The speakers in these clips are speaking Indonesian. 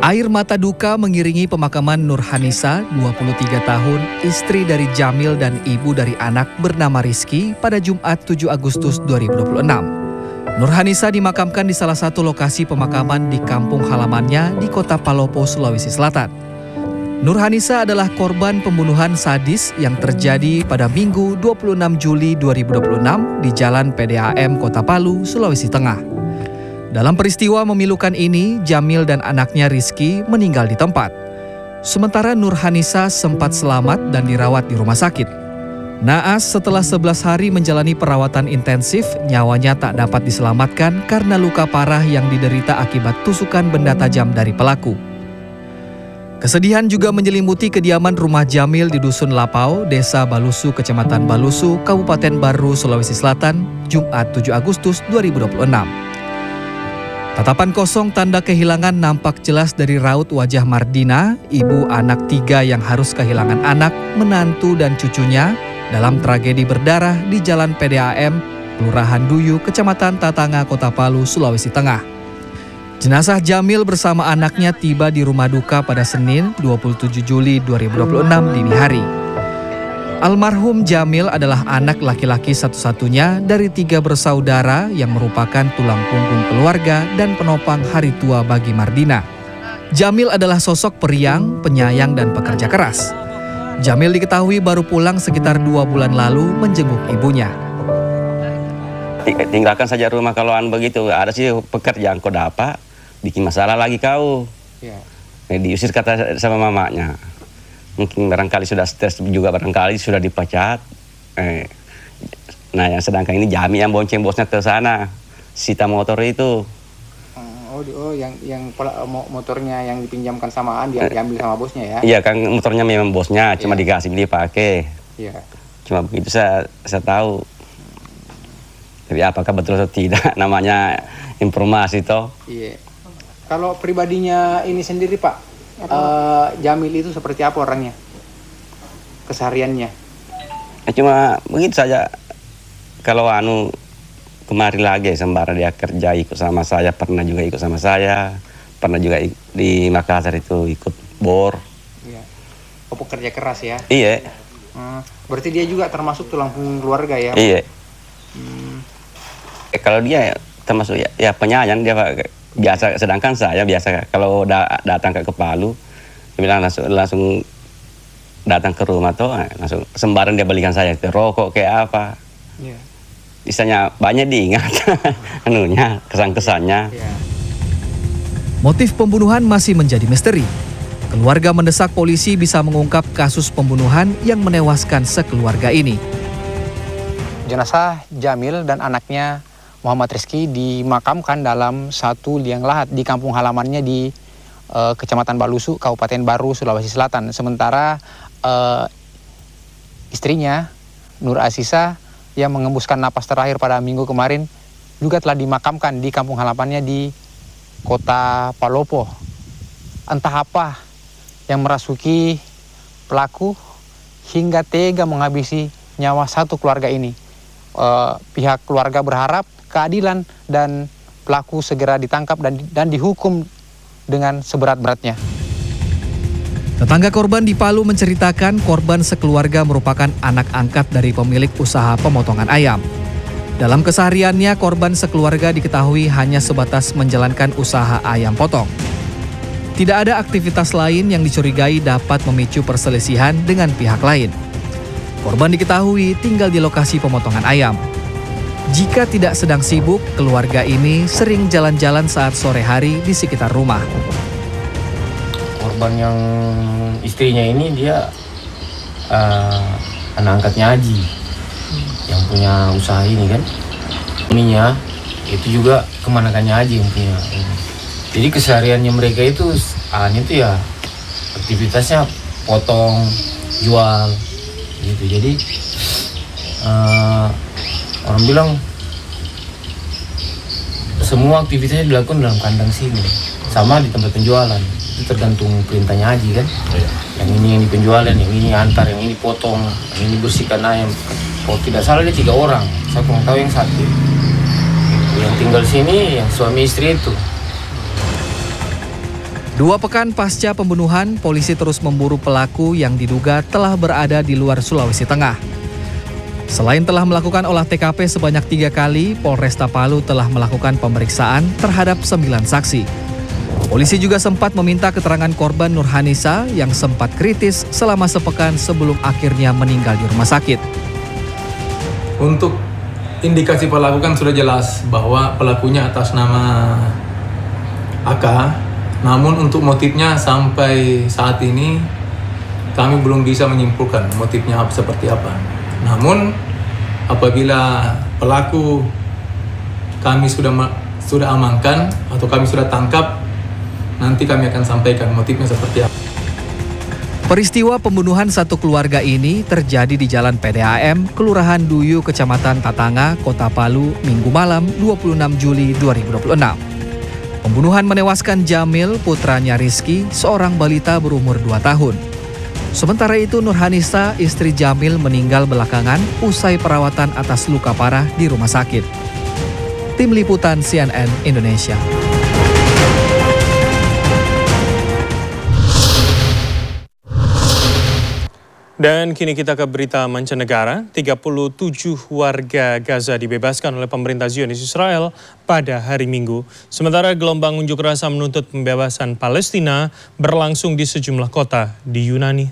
Air mata duka mengiringi pemakaman Nurhanisa, 23 tahun, istri dari Jamil dan ibu dari anak bernama Rizky pada Jumat 7 Agustus 2026. Nurhanisa dimakamkan di salah satu lokasi pemakaman di kampung halamannya di kota Palopo, Sulawesi Selatan. Nurhanisa adalah korban pembunuhan sadis yang terjadi pada Minggu 26 Juli 2026 di Jalan PDAM Kota Palu, Sulawesi Tengah. Dalam peristiwa memilukan ini, Jamil dan anaknya Rizky meninggal di tempat. Sementara Nurhanisa sempat selamat dan dirawat di rumah sakit. Naas setelah 11 hari menjalani perawatan intensif, nyawanya tak dapat diselamatkan karena luka parah yang diderita akibat tusukan benda tajam dari pelaku. Kesedihan juga menyelimuti kediaman rumah Jamil di Dusun Lapau, Desa Balusu, Kecamatan Balusu, Kabupaten Baru, Sulawesi Selatan, Jumat 7 Agustus 2026. Tatapan kosong tanda kehilangan nampak jelas dari raut wajah Mardina, ibu anak 3 yang harus kehilangan anak, menantu dan cucunya dalam tragedi berdarah di Jalan PDAM, Kelurahan Duyu, Kecamatan Tatanga, Kota Palu, Sulawesi Tengah. Jenazah Jamil bersama anaknya tiba di rumah duka pada Senin 27 Juli 2026 dini hari. Almarhum Jamil adalah anak laki-laki satu-satunya dari 3 bersaudara yang merupakan tulang punggung keluarga dan penopang hari tua bagi Mardina. Jamil adalah sosok periang, penyayang, dan pekerja keras. Jamil diketahui baru pulang sekitar 2 bulan lalu menjenguk ibunya. Tinggalkan saja rumah kalau begitu, ada sih pekerjaan kau dapat, bikin masalah lagi kau. Ya. Diusir kata sama mamanya. Mungkin barangkali sudah stres juga, barangkali sudah dipecat. Nah, yang sedangkan ini Jami yang bonceng bosnya ke sana, sita motor itu. Yang motornya yang dipinjamkan samaan diambil sama bosnya ya? Iya kan, motornya memang bosnya, cuma dikasih dia pakai. Iya. Cuma begitu saya tahu. Tapi apakah betul atau tidak, namanya informasi toh. Iya. Kalau pribadinya ini sendiri Pak, Jamil itu seperti apa orangnya? Kesehariannya? Cuma begitu saja. Kalau kemari lagi sembara dia kerja ikut sama saya, pernah juga ikut sama saya, pernah juga di Makassar itu ikut bor. Iya. Oh, pekerja keras ya? Iya. Berarti dia juga termasuk tulang punggung keluarga ya? Iya. Kalau dia termasuk ya penyayang dia biasa, sedangkan saya biasa kalau datang ke Palu, dia bilang langsung datang ke rumah tuh, langsung sembarang dia belikan saya ke rokok kayak apa. Yeah. Misalnya banyak diingat kesan-kesannya. Yeah. Motif pembunuhan masih menjadi misteri. Keluarga mendesak polisi bisa mengungkap kasus pembunuhan yang menewaskan sekeluarga ini. Jenazah Jamil dan anaknya Muhammad Rizky dimakamkan dalam satu liang lahat di kampung halamannya di Kecamatan Balusu, Kabupaten Baru, Sulawesi Selatan. Sementara istrinya Nur Asisa yang mengembuskan napas terakhir pada minggu kemarin juga telah dimakamkan di kampung halamannya di Kota Palopo. Entah apa yang merasuki pelaku hingga tega menghabisi nyawa satu keluarga ini. Pihak keluarga berharap keadilan dan pelaku segera ditangkap dan dihukum dengan seberat-beratnya. Tetangga korban di Palu menceritakan korban sekeluarga merupakan anak angkat dari pemilik usaha pemotongan ayam. Dalam kesehariannya, korban sekeluarga diketahui hanya sebatas menjalankan usaha ayam potong. Tidak ada aktivitas lain yang dicurigai dapat memicu perselisihan dengan pihak lain. Korban diketahui tinggal di lokasi pemotongan ayam. Jika tidak sedang sibuk, keluarga ini sering jalan-jalan saat sore hari di sekitar rumah. Korban yang istrinya ini dia anak angkatnya Haji yang punya usaha ini kan. Suaminya itu juga kemanakannya Haji yang punya ini. Jadi kesehariannya mereka itu ya aktivitasnya potong, jual gitu. Jadi orang bilang semua aktivitasnya dilakukan dalam kandang sini, sama di tempat penjualan. Itu tergantung perintahnya Haji kan. Yang ini yang di penjualan, yang ini antar, yang ini potong, yang ini bersihkan ayam. Kalau tidak salah dia 3 orang, saya kurang tahu yang satu. Yang tinggal sini yang suami istri itu. 2 pekan pasca pembunuhan, polisi terus memburu pelaku yang diduga telah berada di luar Sulawesi Tengah. Selain telah melakukan olah TKP sebanyak 3 kali, Polresta Palu telah melakukan pemeriksaan terhadap 9 saksi. Polisi juga sempat meminta keterangan korban Nurhanisa yang sempat kritis selama sepekan sebelum akhirnya meninggal di rumah sakit. Untuk indikasi pelaku kan sudah jelas bahwa pelakunya atas nama AK. Namun untuk motifnya sampai saat ini kami belum bisa menyimpulkan motifnya seperti apa. Namun apabila pelaku kami sudah amankan atau kami sudah tangkap, nanti kami akan sampaikan motifnya seperti apa. Peristiwa pembunuhan satu keluarga ini terjadi di Jalan PDAM, Kelurahan Duyu, Kecamatan Tatanga, Kota Palu, Minggu malam 26 Juli 2026. Pembunuhan menewaskan Jamil, putranya Rizky, seorang balita berumur 2 tahun. Sementara itu Nurhanisa, istri Jamil, meninggal belakangan usai perawatan atas luka parah di rumah sakit. Tim Liputan CNN Indonesia. Dan kini kita ke berita mancanegara. 37 warga Gaza dibebaskan oleh pemerintah Zionis Israel pada hari Minggu. Sementara gelombang unjuk rasa menuntut pembebasan Palestina berlangsung di sejumlah kota di Yunani.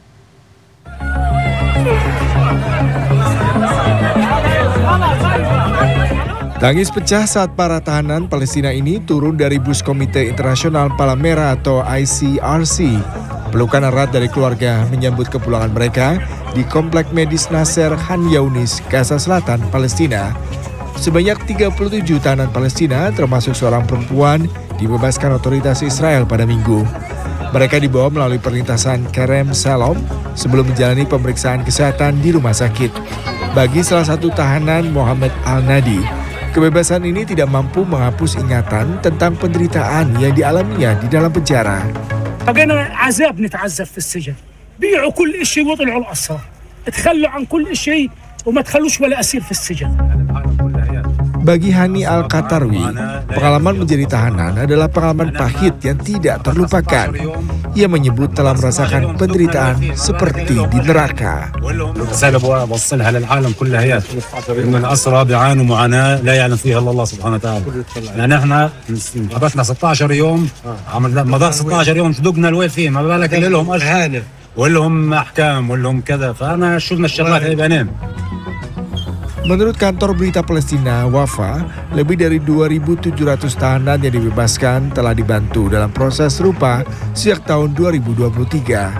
Tangis pecah saat para tahanan Palestina ini turun dari bus Komite Internasional Palmera atau ICRC. Pelukan erat dari keluarga menyambut kepulangan mereka di Komplek Medis Nasser Khan Younis, Gaza Selatan, Palestina. Sebanyak 37 tahanan Palestina, termasuk seorang perempuan, dibebaskan otoritas Israel pada Minggu. Mereka dibawa melalui perlintasan Kerem Shalom sebelum menjalani pemeriksaan kesehatan di rumah sakit. Bagi salah satu tahanan, Muhammad Al-Nadi, kebebasan ini tidak mampu menghapus ingatan tentang penderitaan yang dialaminya di dalam penjara. بقينا عذاب نتعذب في السجن بيعوا كل شيء وطلعوا الأسرى تخلوا عن كل شيء وما تخلوش ولا أسير في السجن. Bagi Hani Al-Qatarwi, pengalaman menjadi tahanan adalah pengalaman pahit yang tidak terlupakan. Ia menyebut telah merasakan penderitaan seperti di neraka. رسالة بوصلها للعالم كلها إن الأسرى بيعانوا معاناة لا يعلم فيها إلا الله سبحانه وتعالى. يعني إحنا قضينا 16 يوم مضى 16 يوم صدقنا الويل فيه ما بالك اللي لهم أشهر ولهم أحكام ولهم كذا فأنا شفنا الشغلات هاي بعينين. Menurut kantor berita Palestina, Wafa, lebih dari 2.700 tahanan yang dibebaskan telah dibantu dalam proses serupa sejak tahun 2023.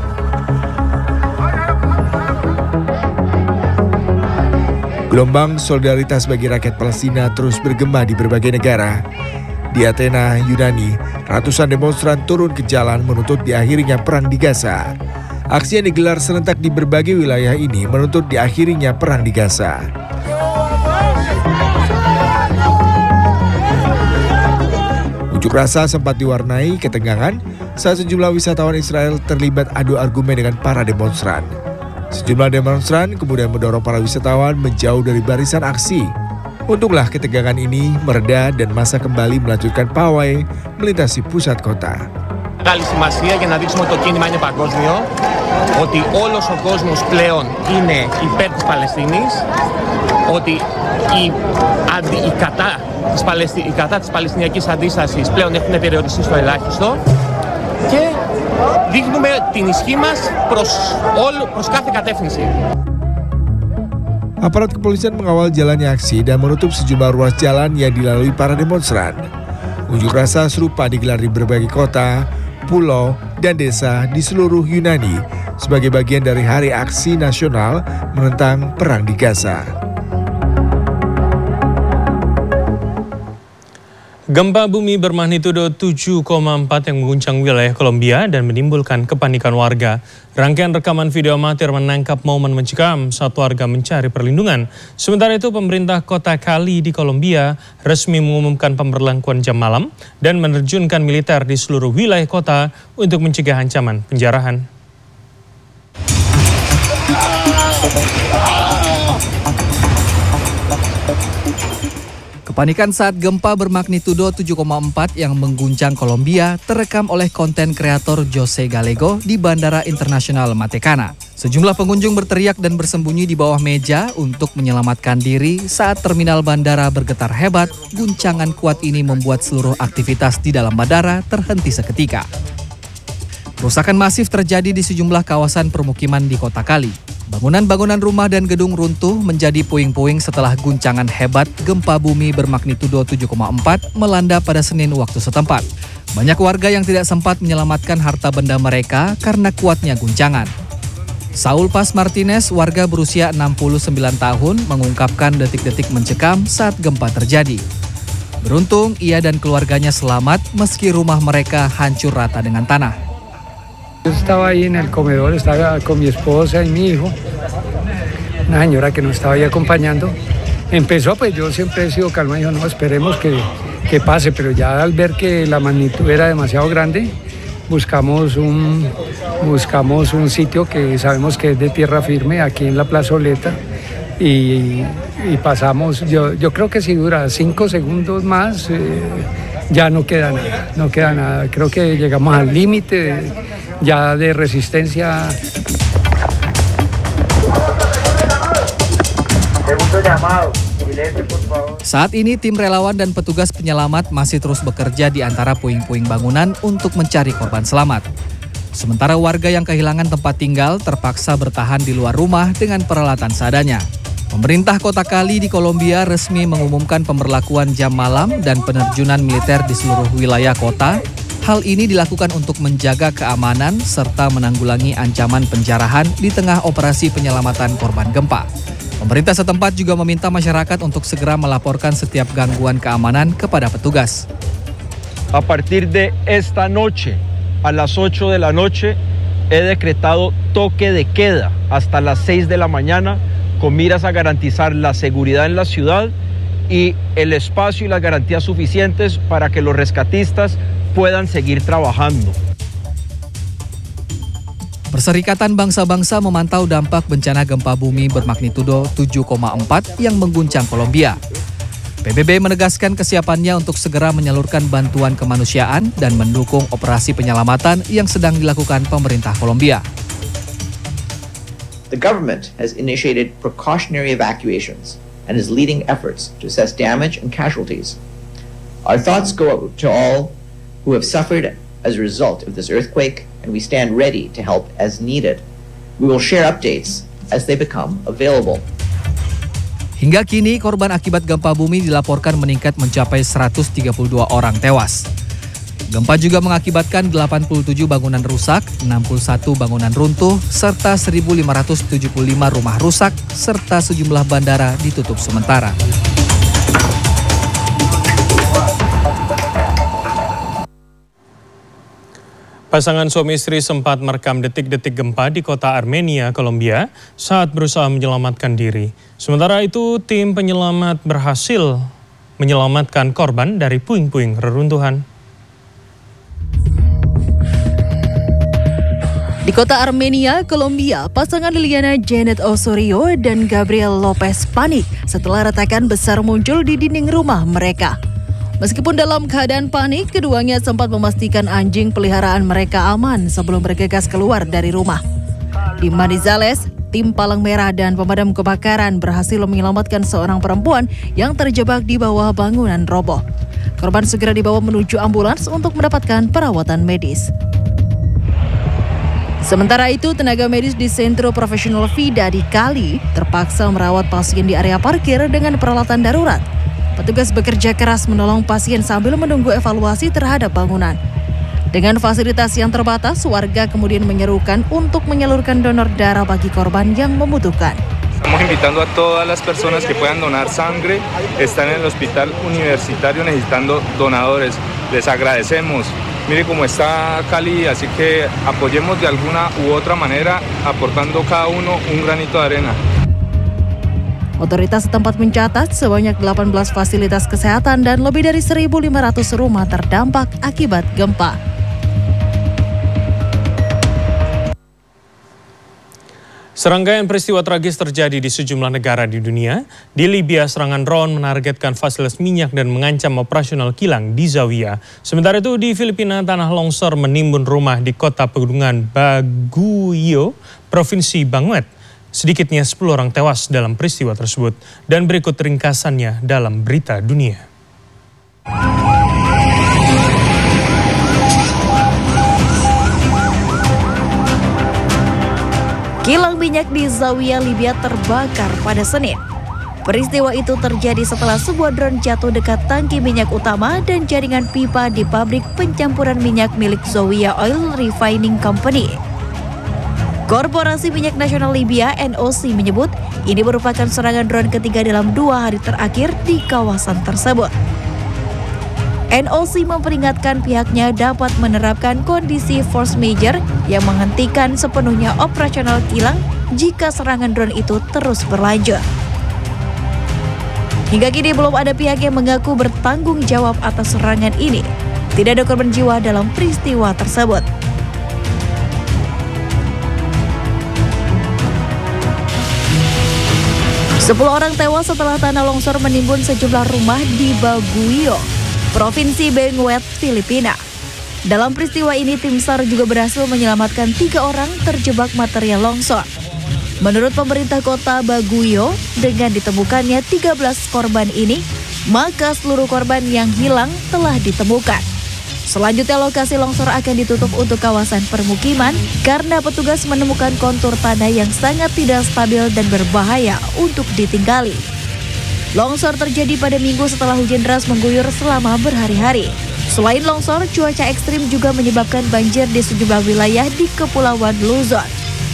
Gelombang solidaritas bagi rakyat Palestina terus bergema di berbagai negara. Di Athena, Yunani, ratusan demonstran turun ke jalan menuntut diakhirinya perang di Gaza. Aksi yang digelar serentak di berbagai wilayah ini menuntut diakhirinya perang di Gaza. Unjuk rasa sempat diwarnai ketegangan saat sejumlah wisatawan Israel terlibat adu argumen dengan para demonstran. Sejumlah demonstran kemudian mendorong para wisatawan menjauh dari barisan aksi. Untunglah ketegangan ini mereda dan massa kembali melanjutkan pawai melintasi pusat kota. Μεγάλη σημασία για να δείξουμε ότι το κίνημα είναι παγκόσμιο, ότι όλος ο κόσμος πλέον είναι υπέρ της Παλαιστίνης, ότι η κατά της Παλαιστινιακής αντίστασης πλέον έχουν περιοριστεί στο ελάχιστο και δείχνουμε την ισχύ μας προς κάθε κατεύθυνση. Aparat kepolisian mengawal jalannya aksi dan menutup sejumlah ruas jalan yang dilalui para demonstran. Unjuk rasa serupa digelar di berbagai kota, pulau, dan desa di seluruh Yunani sebagai bagian dari Hari Aksi Nasional menentang Perang di Gaza. Gempa bumi bermagnitudo 7,4 yang mengguncang wilayah Kolombia dan menimbulkan kepanikan warga. Rangkaian rekaman video amatir menangkap momen mencekam saat warga mencari perlindungan. Sementara itu pemerintah kota Cali di Kolombia resmi mengumumkan pemberlakuan jam malam dan menerjunkan militer di seluruh wilayah kota untuk mencegah ancaman penjarahan. Kepanikan saat gempa bermagnitudo 7,4 yang mengguncang Kolombia terekam oleh konten kreator Jose Gallego di Bandara Internasional Matecana. Sejumlah pengunjung berteriak dan bersembunyi di bawah meja untuk menyelamatkan diri saat terminal bandara bergetar hebat. Guncangan kuat ini membuat seluruh aktivitas di dalam bandara terhenti seketika. Kerusakan masif terjadi di sejumlah kawasan permukiman di kota Cali. Bangunan-bangunan rumah dan gedung runtuh menjadi puing-puing setelah guncangan hebat gempa bumi bermagnitudo 7,4 melanda pada Senin waktu setempat. Banyak warga yang tidak sempat menyelamatkan harta benda mereka karena kuatnya guncangan. Saul Paz Martinez, warga berusia 69 tahun, mengungkapkan detik-detik mencekam saat gempa terjadi. Beruntung, ia dan keluarganya selamat meski rumah mereka hancur rata dengan tanah. Yo estaba ahí en el comedor, estaba con mi esposa y mi hijo, una señora que nos estaba ahí acompañando. Empezó, pues yo siempre he sido calma, dijo, no, esperemos que pase, pero ya al ver que la magnitud era demasiado grande, buscamos un sitio que sabemos que es de tierra firme, aquí en la plazoleta, y pasamos, yo creo que si dura 5 segundos más, ya no queda nada, creo que llegamos al límite ya de resistencia. Saat ini tim relawan dan petugas penyelamat masih terus bekerja di antara puing-puing bangunan untuk mencari korban selamat. Sementara warga yang kehilangan tempat tinggal terpaksa bertahan di luar rumah dengan peralatan seadanya. Pemerintah kota Cali di Kolombia resmi mengumumkan pemberlakuan jam malam dan penerjunan militer di seluruh wilayah kota. Hal ini dilakukan untuk menjaga keamanan serta menanggulangi ancaman penjarahan di tengah operasi penyelamatan korban gempa. Pemerintah setempat juga meminta masyarakat untuk segera melaporkan setiap gangguan keamanan kepada petugas. A partir de esta noche, a las 8 de la noche, he decretado toque de queda hasta las 6 de la mañana con miras a garantizar la seguridad en la ciudad y el espacio y las garantías suficientes para que los rescatistas puedan seguir trabajando. Perserikatan Bangsa-Bangsa memantau dampak bencana gempa bumi bermagnitudo 7,4 yang mengguncang Kolombia. PBB menegaskan kesiapannya untuk segera menyalurkan bantuan kemanusiaan dan mendukung operasi penyelamatan yang sedang dilakukan pemerintah Kolombia. The government has initiated precautionary evacuations and is leading efforts to assess damage and casualties. Our thoughts go out to all who have suffered as a result of this earthquake, and we stand ready to help as needed. We will share updates as they become available. Hingga kini, korban akibat gempa bumi dilaporkan meningkat mencapai 132 orang tewas. Gempa juga mengakibatkan 87 bangunan rusak, 61 bangunan runtuh, serta 1.575 rumah rusak, serta sejumlah bandara ditutup sementara. Pasangan suami istri sempat merekam detik-detik gempa di kota Armenia, Kolombia saat berusaha menyelamatkan diri. Sementara itu, tim penyelamat berhasil menyelamatkan korban dari puing-puing reruntuhan. Di kota Armenia, Kolombia, pasangan Liliana Janet Osorio dan Gabriel Lopez panik setelah retakan besar muncul di dinding rumah mereka. Meskipun dalam keadaan panik, keduanya sempat memastikan anjing peliharaan mereka aman sebelum bergegas keluar dari rumah. Di Manizales, tim Palang Merah dan pemadam kebakaran berhasil menyelamatkan seorang perempuan yang terjebak di bawah bangunan roboh. Korban segera dibawa menuju ambulans untuk mendapatkan perawatan medis. Sementara itu, tenaga medis di Centro Profesional Vida di Cali terpaksa merawat pasien di area parkir dengan peralatan darurat. Petugas bekerja keras menolong pasien sambil menunggu evaluasi terhadap bangunan. Dengan fasilitas yang terbatas, warga kemudian menyerukan untuk menyalurkan donor darah bagi korban yang membutuhkan. Estamos invitando a todas las personas que puedan donar sangre. Están en el hospital universitario necesitando donadores. Les agradecemos. Mire cómo está Cali, así que apoyemos de alguna u otra manera, aportando cada uno un granito de arena. Otoritas setempat mencatat sebanyak 18 fasilitas kesehatan dan lebih dari 1.500 rumah terdampak akibat gempa. Serangkaian peristiwa tragis terjadi di sejumlah negara di dunia. Di Libya, serangan drone menargetkan fasilitas minyak dan mengancam operasional kilang di Zawiya. Sementara itu di Filipina, tanah longsor menimbun rumah di kota pegunungan Baguio, Provinsi Banguet. Sedikitnya 10 orang tewas dalam peristiwa tersebut. Dan berikut ringkasannya dalam berita dunia. Kilang minyak di Zawiya, Libya terbakar pada Senin. Peristiwa itu terjadi setelah sebuah drone jatuh dekat tangki minyak utama dan jaringan pipa di pabrik pencampuran minyak milik Zawiya Oil Refining Company. Korporasi Minyak Nasional Libya (NOC) menyebut ini merupakan serangan drone ketiga dalam 2 hari terakhir di kawasan tersebut. NOC memperingatkan pihaknya dapat menerapkan kondisi force majeure yang menghentikan sepenuhnya operasional kilang jika serangan drone itu terus berlanjut. Hingga kini belum ada pihak yang mengaku bertanggung jawab atas serangan ini. Tidak ada korban jiwa dalam peristiwa tersebut. Sepuluh orang tewas setelah tanah longsor menimbun sejumlah rumah di Baguio, Provinsi Banguet, Filipina. Dalam peristiwa ini, tim SAR juga berhasil menyelamatkan 3 orang terjebak material longsor. Menurut pemerintah kota Baguio, dengan ditemukannya 13 korban ini, maka seluruh korban yang hilang telah ditemukan. Selanjutnya, lokasi longsor akan ditutup untuk kawasan permukiman karena petugas menemukan kontur tanah yang sangat tidak stabil dan berbahaya untuk ditinggali. Longsor terjadi pada Minggu setelah hujan deras mengguyur selama berhari-hari. Selain longsor, cuaca ekstrim juga menyebabkan banjir di sejumlah wilayah di Kepulauan Luzon.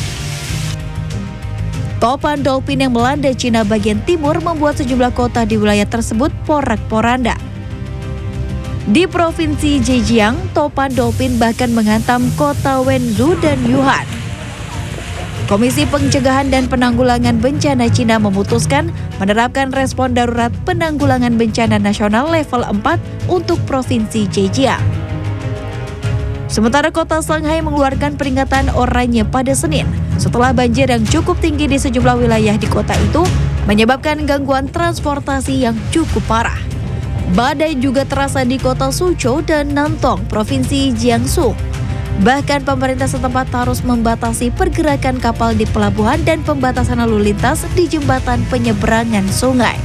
Topan dolphin yang melanda Cina bagian timur membuat sejumlah kota di wilayah tersebut porak-poranda. Di Provinsi Zhejiang, topan dolphin bahkan menghantam kota Wenzhou dan Yuhan. Komisi Pencegahan dan Penanggulangan Bencana Cina memutuskan menerapkan respon darurat penanggulangan bencana nasional level 4 untuk Provinsi Zhejiang. Sementara kota Shanghai mengeluarkan peringatan oranye pada Senin setelah banjir yang cukup tinggi di sejumlah wilayah di kota itu menyebabkan gangguan transportasi yang cukup parah. Badai juga terasa di kota Suzhou dan Nantong, Provinsi Jiangsu. Bahkan pemerintah setempat harus membatasi pergerakan kapal di pelabuhan dan pembatasan lalu lintas di jembatan penyeberangan sungai.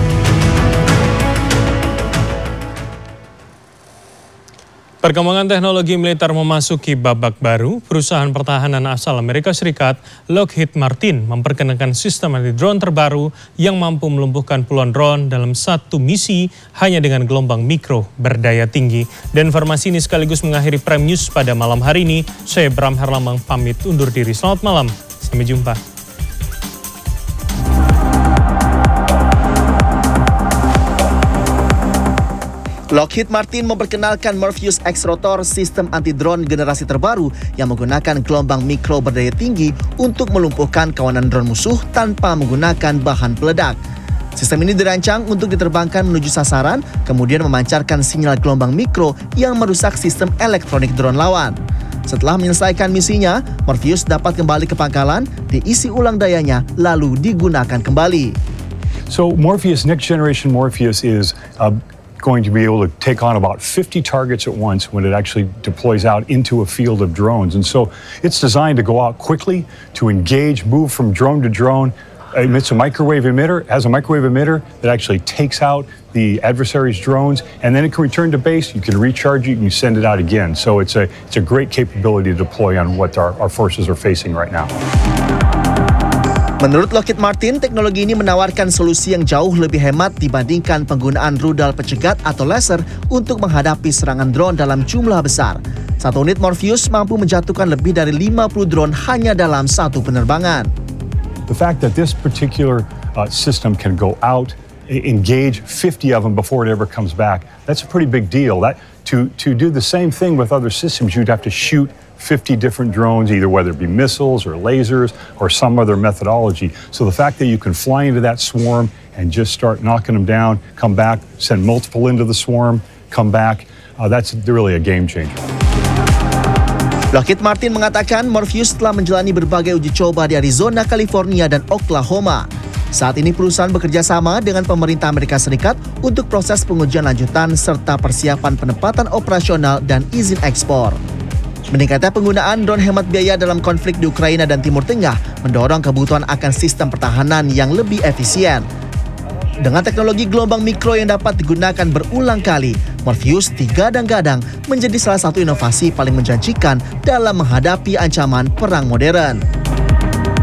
Perkembangan teknologi militer memasuki babak baru. Perusahaan pertahanan asal Amerika Serikat, Lockheed Martin, memperkenalkan sistem anti-drone terbaru yang mampu melumpuhkan puluhan drone dalam satu misi hanya dengan gelombang mikro berdaya tinggi. Dan informasi ini sekaligus mengakhiri Prime News pada malam hari ini. Saya Bram Herlambang pamit undur diri. Selamat malam, sampai jumpa. Lockheed Martin memperkenalkan Morpheus X Rotor, sistem anti-drone generasi terbaru yang menggunakan gelombang mikro berdaya tinggi untuk melumpuhkan kawanan drone musuh tanpa menggunakan bahan peledak. Sistem ini dirancang untuk diterbangkan menuju sasaran, kemudian memancarkan sinyal gelombang mikro yang merusak sistem elektronik drone lawan. Setelah menyelesaikan misinya, Morpheus dapat kembali ke pangkalan, diisi ulang dayanya, lalu digunakan kembali. So Morpheus, next generation Morpheus is going to be able to take on about 50 targets at once when it actually deploys out into a field of drones. And so it's designed to go out quickly, to engage, move from drone to drone. Emits a microwave emitter, has a microwave emitter that actually takes out the adversary's drones, and then it can return to base. You can recharge it, you can send it out again. So it's a great capability to deploy on what our forces are facing right now. Menurut Lockheed Martin, teknologi ini menawarkan solusi yang jauh lebih hemat dibandingkan penggunaan rudal pencegat atau laser untuk menghadapi serangan drone dalam jumlah besar. Satu unit Morpheus mampu menjatuhkan lebih dari 50 drone hanya dalam satu penerbangan. The fact that this particular system can go out, engage 50 of them before it ever comes back, that's a pretty big deal. That to do the same thing with other systems, you'd have to shoot 50 different drones, either whether it be missiles or lasers or some other methodology. So the fact that you can fly into that swarm and just start knocking them down, come back, send multiple into the swarm, come back, that's really a game changer. Lockheed Martin mengatakan Morpheus telah menjalani berbagai uji coba di Arizona, California, dan Oklahoma. Saat ini perusahaan bekerja sama dengan pemerintah Amerika Serikat untuk proses pengujian lanjutan serta persiapan penempatan operasional dan izin ekspor. Meningkatnya penggunaan drone hemat biaya dalam konflik di Ukraina dan Timur Tengah mendorong kebutuhan akan sistem pertahanan yang lebih efisien. Dengan teknologi gelombang mikro yang dapat digunakan berulang kali, Morpheus digadang-gadang menjadi salah satu inovasi paling menjanjikan dalam menghadapi ancaman perang modern.